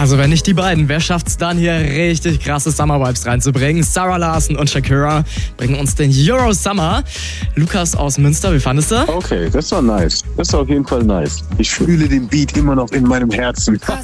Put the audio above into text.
Also wenn nicht die beiden, wer schafft's dann hier richtig krasse Summer-Vibes reinzubringen? Sarah Larson und Shakira bringen uns den Euro Summer. Lukas aus Münster, wie fandest du? Okay, das war nice. Das war auf jeden Fall nice. Ich fühle den Beat immer noch in meinem Herzen.